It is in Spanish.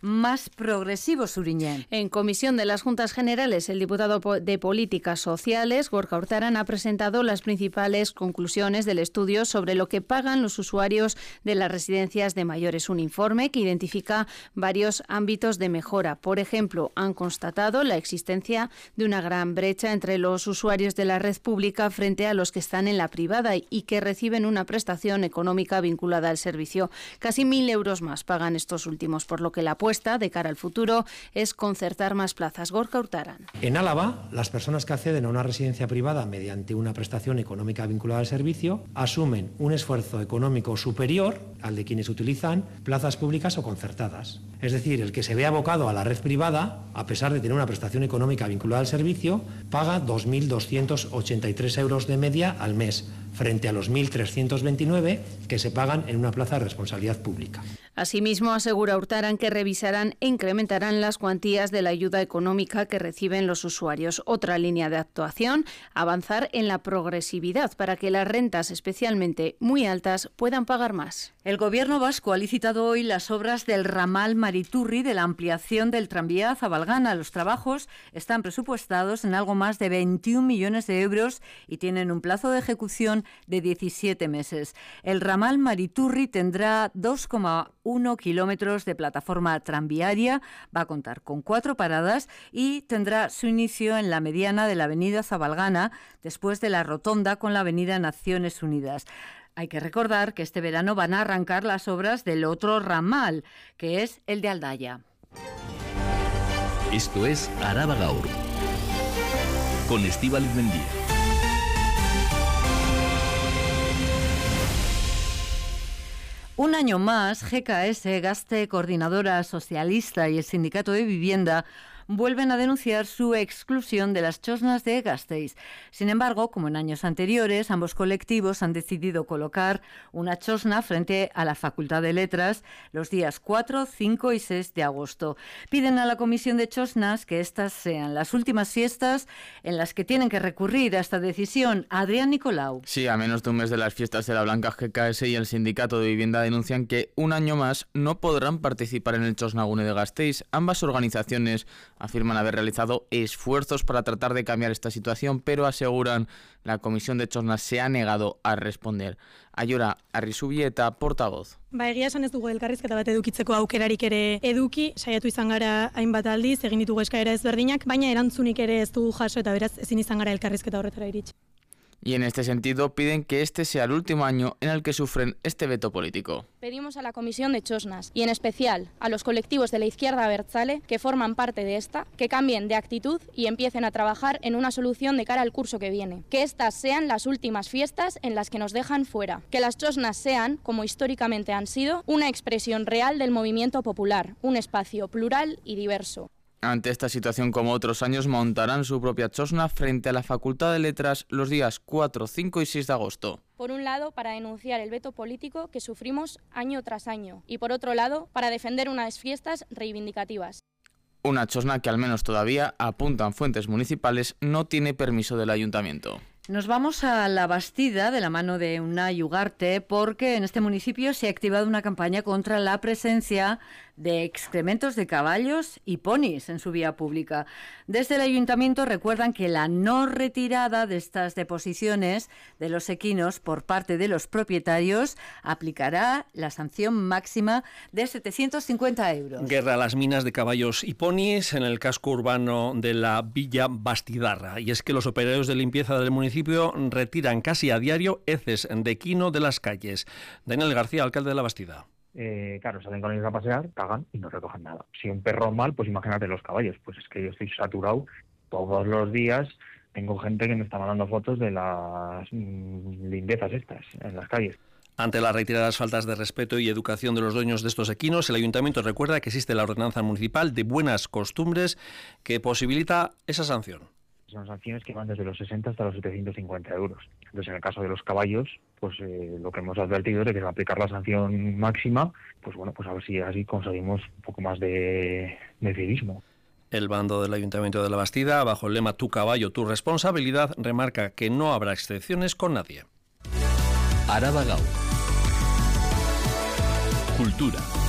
más progresivo, Suriñé. En comisión de las Juntas Generales, el diputado de Políticas Sociales, Gorka Urtaran, ha presentado las principales conclusiones del estudio sobre lo que pagan los usuarios de las residencias de mayores. Un informe que identifica varios ámbitos de mejora. Por ejemplo, han constatado la existencia de una gran brecha entre los usuarios de la red pública frente a los que están en la privada y que reciben una prestación económica vinculada al servicio. Casi 1.000 euros más pagan estos últimos, por lo que la apuesta de cara al futuro es concertar más plazas. Gorka Urtaran. En Álava, las personas que acceden a una residencia privada mediante una prestación económica vinculada al servicio asumen un esfuerzo económico superior al de quienes utilizan plazas públicas o concertadas. Es decir, el que se ve abocado a la red privada, a pesar de tener una prestación económica vinculada al servicio, paga 2.283 euros de media al mes, frente a los 1.329 que se pagan en una plaza de responsabilidad pública. Asimismo, asegura Urtaran que revisarán e incrementarán las cuantías de la ayuda económica que reciben los usuarios. Otra línea de actuación, avanzar en la progresividad para que las rentas, especialmente muy altas, puedan pagar más. El Gobierno vasco ha licitado hoy las obras del ramal Mariturri de la ampliación del tranvía Zabalgana. Los trabajos están presupuestados en algo más de 21 millones de euros y tienen un plazo de ejecución de 17 meses. El ramal Mariturri tendrá 2,1 kilómetros de plataforma tranviaria, va a contar con 4 paradas y tendrá su inicio en la mediana de la avenida Zabalgana, después de la rotonda con la avenida Naciones Unidas. Hay que recordar que este verano van a arrancar las obras del otro ramal, que es el de Aldaya. Esto es Araba Gaur, con Estíbaliz Mendía. Un año más, GKS, Gazte Coordinadora Socialista y el Sindicato de Vivienda vuelven a denunciar su exclusión de las txosnas de Gasteiz. Sin embargo, como en años anteriores, ambos colectivos han decidido colocar una txosna frente a la Facultad de Letras los días 4, 5 y 6 de agosto. Piden a la Comisión de Txosnas que estas sean las últimas fiestas en las que tienen que recurrir a esta decisión. Adrián Nicolau. Sí, a menos de un mes de las fiestas de la Blanca, GKS y el Sindicato de Vivienda denuncian que un año más no podrán participar en el Txosnagune de Gasteiz. Ambas organizaciones afirman haber realizado esfuerzos para tratar de cambiar esta situación, pero aseguran la Comisión de Txosnas se ha negado a responder. Aiora Arrizubieta, portavoz. Egia esan ez dugu elkarrizketa bat edukitzeko aukerarik ere eduki, saiatu izan gara hainbat aldiz, egin ditugu eskaera ezberdinak, baina erantzunik ere ez dugu jaso eta beraz ezin izan gara elkarrizketa horretara iritsi. Y en este sentido piden que este sea el último año en el que sufren este veto político. Pedimos a la Comisión de Txosnas y en especial a los colectivos de la izquierda abertzale que forman parte de esta, que cambien de actitud y empiecen a trabajar en una solución de cara al curso que viene. Que estas sean las últimas fiestas en las que nos dejan fuera. Que las txosnas sean, como históricamente han sido, una expresión real del movimiento popular, un espacio plural y diverso. Ante esta situación, como otros años, montarán su propia txosna frente a la Facultad de Letras los días 4, 5 y 6 de agosto. Por un lado, para denunciar el veto político que sufrimos año tras año y por otro lado, para defender unas fiestas reivindicativas. Una txosna que al menos todavía, apuntan fuentes municipales, no tiene permiso del ayuntamiento. Nos vamos a La Bastida de la mano de Unai Ugarte porque en este municipio se ha activado una campaña contra la presencia de excrementos de caballos y ponis en su vía pública. Desde el ayuntamiento recuerdan que la no retirada de estas deposiciones de los equinos por parte de los propietarios aplicará la sanción máxima de 750 euros. Guerra a las minas de caballos y ponis en el casco urbano de la Villa Bastidarra. Y es que los operarios de limpieza del municipio retiran casi a diario heces de equino de las calles. Daniel García, alcalde de La Bastida. Claro, salen con ellos a pasear, cagan y no recogen nada. Si un perro mal, pues imagínate los caballos. Pues es que yo estoy saturado todos los días. Tengo gente que me está mandando fotos de las limpiezas estas en las calles. Ante las reiteradas faltas de respeto y educación de los dueños de estos equinos, el ayuntamiento recuerda que existe la ordenanza municipal de buenas costumbres que posibilita esa sanción. Son sanciones que van desde los 60 hasta los 750 euros. Entonces, en el caso de los caballos, pues lo que hemos advertido es de que va a aplicar la sanción máxima, pues bueno, pues a ver si así conseguimos un poco más de civismo. El bando del Ayuntamiento de La Bastida, bajo el lema Tu caballo, tu responsabilidad, remarca que no habrá excepciones con nadie. Araba Gaur. Cultura.